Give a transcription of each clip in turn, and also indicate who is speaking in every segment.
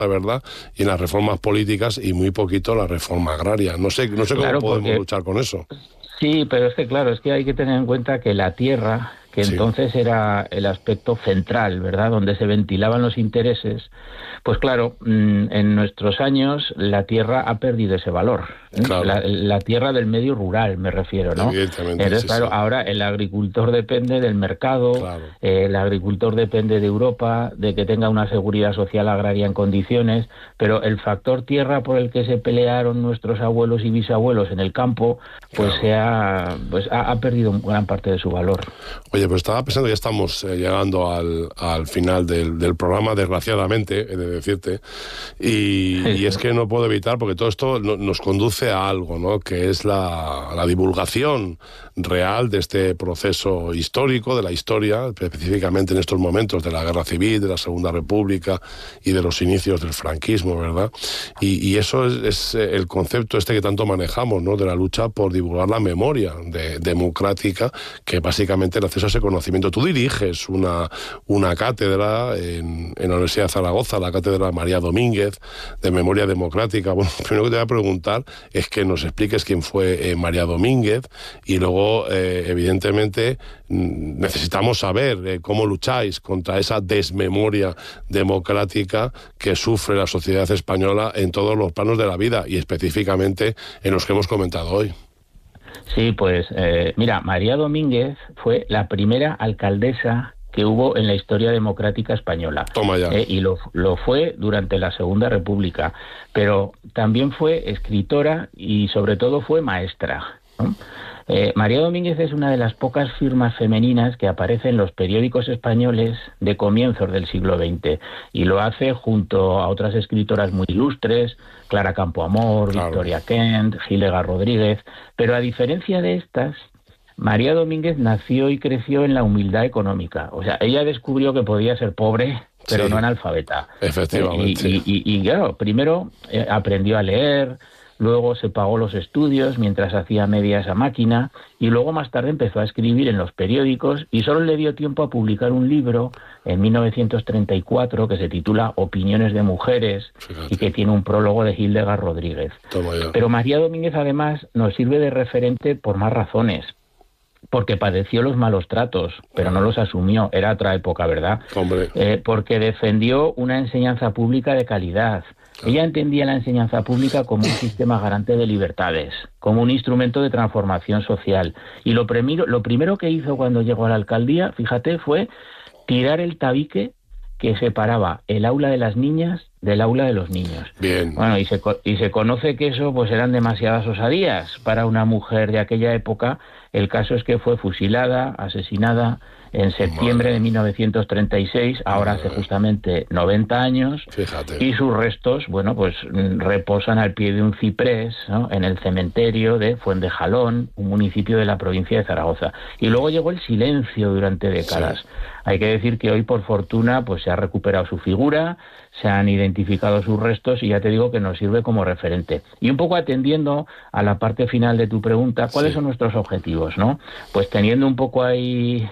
Speaker 1: la verdad, y en las reformas políticas y muy poquito la reforma agraria. No sé
Speaker 2: Claro,
Speaker 1: cómo podemos luchar con eso.
Speaker 2: sí, pero es que claro, es que hay que tener en cuenta que la tierra, que
Speaker 1: Sí.
Speaker 2: entonces era el aspecto central, ¿verdad?, donde se ventilaban los intereses, pues claro, en nuestros años la tierra ha perdido ese valor.
Speaker 1: Claro.
Speaker 2: La tierra del medio rural, me refiero, ¿no?
Speaker 1: Evidentemente,
Speaker 2: Entonces,
Speaker 1: sí,
Speaker 2: claro,
Speaker 1: sí.
Speaker 2: ahora el agricultor depende del mercado,
Speaker 1: Claro.
Speaker 2: el agricultor depende de Europa, de que tenga una seguridad social agraria en condiciones, pero el factor tierra por el que se pelearon nuestros abuelos y bisabuelos en el campo, pues
Speaker 1: Claro.
Speaker 2: ha perdido gran parte de su valor.
Speaker 1: Oye, pues estaba pensando, ya estamos llegando al final del programa, desgraciadamente, he de decirte, y es que no puedo evitar, porque todo esto nos conduce a algo, ¿no?, que es la divulgación real de este proceso histórico, de la historia, específicamente en estos momentos de la Guerra Civil, de la Segunda República y de los inicios del franquismo, ¿verdad? Y eso es el concepto este que tanto manejamos, ¿no?, de la lucha por divulgar la memoria democrática, que básicamente el acceso a ese conocimiento. Tú diriges una cátedra en la Universidad de Zaragoza, la cátedra María Domínguez, de Memoria Democrática. Bueno, lo primero que te voy a preguntar es que nos expliques quién fue María Domínguez, y luego, evidentemente, necesitamos saber cómo lucháis contra esa desmemoria democrática que sufre la sociedad española en todos los planos de la vida, y específicamente en los que hemos comentado hoy.
Speaker 2: Sí, pues mira, María Domínguez fue la primera alcaldesa que hubo en la historia democrática española.
Speaker 1: Toma ya.
Speaker 2: Y lo fue durante la Segunda República, pero también fue escritora y sobre todo fue maestra, ¿no? María Domínguez es una de las pocas firmas femeninas que aparece en los periódicos españoles de comienzos del siglo XX, y lo hace junto a otras escritoras muy ilustres, Clara Campoamor,
Speaker 1: Claro.
Speaker 2: Victoria Kent, Gílega Rodríguez, pero a diferencia de estas, María Domínguez nació y creció en la humildad económica. O sea, ella descubrió que podía ser pobre, pero
Speaker 1: Sí,
Speaker 2: no analfabeta.
Speaker 1: efectivamente.
Speaker 2: Y claro, primero aprendió a leer, luego se pagó los estudios mientras hacía medias a máquina, y luego más tarde empezó a escribir en los periódicos, y solo le dio tiempo a publicar un libro en 1934 que se titula Opiniones de mujeres. Fíjate. Y que tiene un prólogo de Gílega Rodríguez.
Speaker 1: Toma ya.
Speaker 2: Pero María Domínguez además nos sirve de referente por más razones. Porque padeció los malos tratos, pero no los asumió. Era otra época, ¿verdad?
Speaker 1: Hombre.
Speaker 2: Porque defendió una enseñanza pública de calidad. Ella entendía la enseñanza pública como un sistema garante de libertades, como un instrumento de transformación social. Y lo primero que hizo cuando llegó a la alcaldía, fíjate, fue tirar el tabique que separaba el aula de las niñas del aula de los niños.
Speaker 1: Bien.
Speaker 2: Bueno, y se conoce que eso pues eran demasiadas osadías para una mujer de aquella época. El caso es que fue fusilada, asesinada en septiembre de 1936, ahora hace justamente 90 años.
Speaker 1: Fíjate.
Speaker 2: Y sus restos, bueno, pues reposan al pie de un ciprés, ¿no?, en el cementerio de Fuentejalón, un municipio de la provincia de Zaragoza. Y luego llegó el silencio durante décadas. Sí. Hay que decir que hoy, por fortuna, pues se ha recuperado su figura, se han identificado sus restos, y ya te digo que nos sirve como referente. Y un poco atendiendo a la parte final de tu pregunta, ¿cuáles son nuestros objetivos, no? Pues teniendo un poco ahí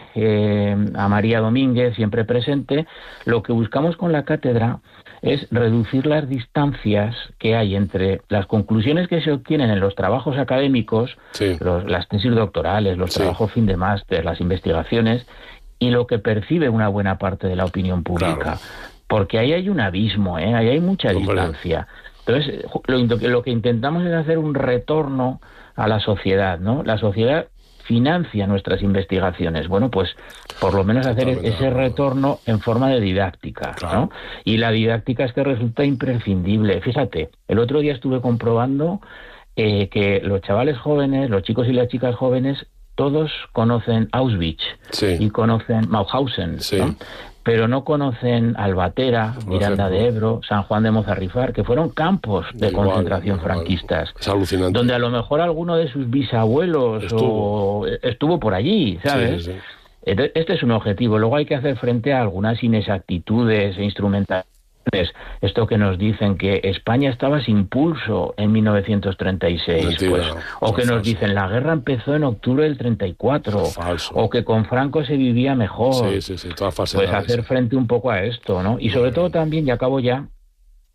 Speaker 2: a María Domínguez siempre presente, lo que buscamos con la cátedra es reducir las distancias que hay entre las conclusiones que se obtienen en los trabajos académicos, las tesis doctorales, los trabajos fin de máster, las investigaciones, y lo que percibe una buena parte de la opinión pública. Claro. Porque ahí hay un abismo, ahí hay mucha distancia. Entonces, lo que intentamos es hacer un retorno a la sociedad, ¿no? La sociedad financia nuestras investigaciones. Bueno, pues por lo menos hacer ese retorno en forma de didáctica, ¿no? Y la didáctica es que resulta imprescindible. Fíjate, el otro día estuve comprobando que los chavales jóvenes, los chicos y las chicas jóvenes, todos conocen Auschwitz y conocen Mauthausen, ¿no? Pero no conocen Albatera, Miranda de Ebro, San Juan de Mozarrifar, que fueron campos de concentración franquistas.
Speaker 1: Es alucinante.
Speaker 2: Donde a lo mejor alguno de sus bisabuelos estuvo por allí, ¿sabes?
Speaker 1: Sí.
Speaker 2: Este es un objetivo. Luego hay que hacer frente a algunas inexactitudes e instrumentales. Esto que nos dicen que España estaba sin pulso en 1936,
Speaker 1: mentira,
Speaker 2: o que nos dicen la guerra empezó en octubre del 34, o que con Franco se vivía mejor.
Speaker 1: Sí, toda falsedad.
Speaker 2: Pues hacer frente un poco a esto, ¿no? Y sobre todo también, y acabo ya,